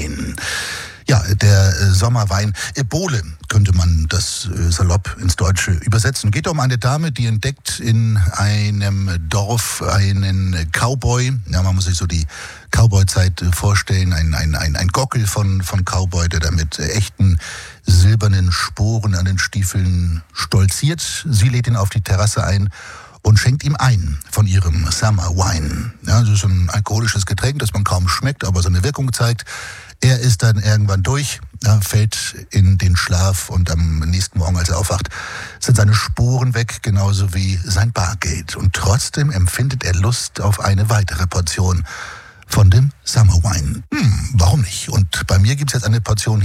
Sommerwein. Ja, der Sommerwein. Bowle könnte man das salopp ins Deutsche übersetzen. Geht um eine Dame, die entdeckt in einem Dorf einen Cowboy. Ja, man muss sich so die Cowboy-Zeit vorstellen. Ein Gockel von Cowboy, der da mit echten silbernen Sporen an den Stiefeln stolziert. Sie lädt ihn auf die Terrasse ein und schenkt ihm ein von ihrem Summer Wine. Ja, das ist ein alkoholisches Getränk, das man kaum schmeckt, aber seine Wirkung zeigt. Er ist dann irgendwann durch, fällt in den Schlaf und am nächsten Morgen, als er aufwacht, sind seine Spuren weg, genauso wie sein Bargeld. Und trotzdem empfindet er Lust auf eine weitere Portion von dem Summer Wine. Warum nicht? Und bei mir gibt's jetzt eine Portion